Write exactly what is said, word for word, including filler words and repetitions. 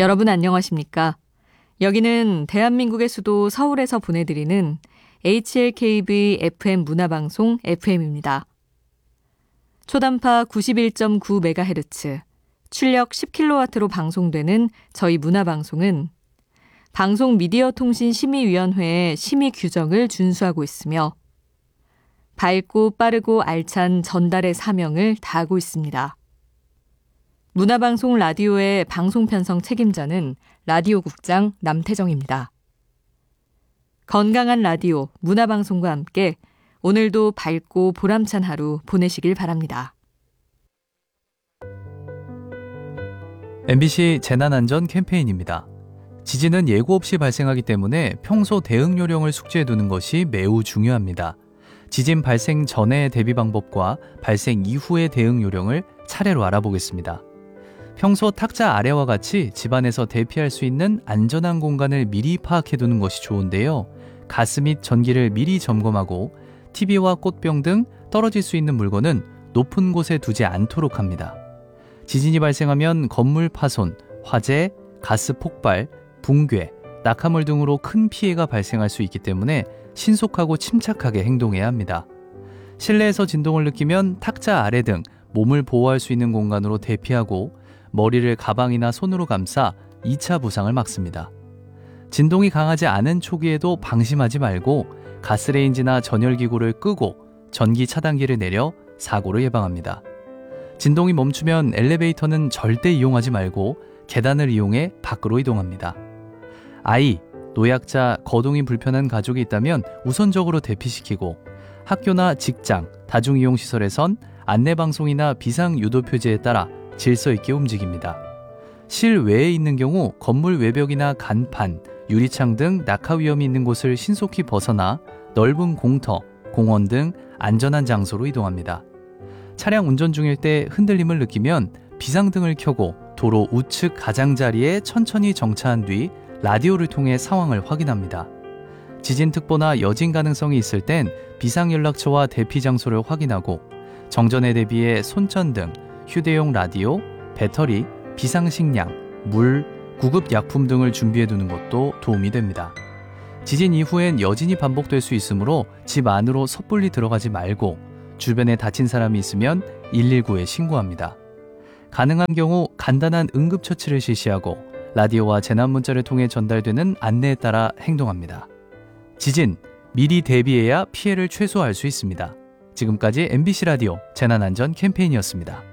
여러분 안녕하십니까? 여기는 대한민국의 수도 서울에서 보내드리는 에이치엘케이브이 에프엠 문화방송 에프엠입니다. 초단파 구십일 점 구 메가헤르츠, 출력 십 킬로와트로 방송되는 저희 문화방송은 방송미디어통신심의위원회의 심의 규정을 준수하고 있으며 밝고 빠르고 알찬 전달의 사명을 다하고 있습니다. 문화방송 라디오의 방송편성 책임자는 라디오국장 남태정입니다. 건강한 라디오, 문화방송과 함께 오늘도 밝고 보람찬 하루 보내시길 바랍니다. 엠비씨 재난안전 캠페인입니다. 지진은 예고 없이 발생하기 때문에 평소 대응 요령을 숙지해두는 것이 매우 중요합니다. 지진 발생 전의 대비 방법과 발생 이후의 대응 요령을 차례로 알아보겠습니다. 평소 탁자 아래와 같이 집안에서 대피할 수 있는 안전한 공간을 미리 파악해두는 것이 좋은데요. 가스 및 전기를 미리 점검하고 티비와 꽃병 등 떨어질 수 있는 물건은 높은 곳에 두지 않도록 합니다. 지진이 발생하면 건물 파손, 화재, 가스 폭발, 붕괴, 낙하물 등으로 큰 피해가 발생할 수 있기 때문에 신속하고 침착하게 행동해야 합니다. 실내에서 진동을 느끼면 탁자 아래 등 몸을 보호할 수 있는 공간으로 대피하고 머리를 가방이나 손으로 감싸 이 차 부상을 막습니다. 진동이 강하지 않은 초기에도 방심하지 말고 가스레인지나 전열기구를 끄고 전기 차단기를 내려 사고를 예방합니다. 진동이 멈추면 엘리베이터는 절대 이용하지 말고 계단을 이용해 밖으로 이동합니다. 아이, 노약자, 거동이 불편한 가족이 있다면 우선적으로 대피시키고 학교나 직장, 다중이용시설에선 안내방송이나 비상유도표지에 따라 질서 있게 움직입니다. 실외에 있는 경우 건물 외벽이나 간판, 유리창 등 낙하 위험이 있는 곳을 신속히 벗어나 넓은 공터, 공원 등 안전한 장소로 이동합니다. 차량 운전 중일 때 흔들림을 느끼면 비상등을 켜고 도로 우측 가장자리에 천천히 정차한 뒤 라디오를 통해 상황을 확인합니다. 지진특보나 여진 가능성이 있을 땐 비상연락처와 대피 장소를 확인하고 정전에 대비해 손전등, 휴대용 라디오, 배터리, 비상식량, 물, 구급약품 등을 준비해두는 것도 도움이 됩니다. 지진 이후엔 여진이 반복될 수 있으므로 집 안으로 섣불리 들어가지 말고 주변에 다친 사람이 있으면 일일구에 신고합니다. 가능한 경우 간단한 응급처치를 실시하고 라디오와 재난문자를 통해 전달되는 안내에 따라 행동합니다. 지진, 미리 대비해야 피해를 최소화할 수 있습니다. 지금까지 엠비씨 라디오 재난안전 캠페인이었습니다.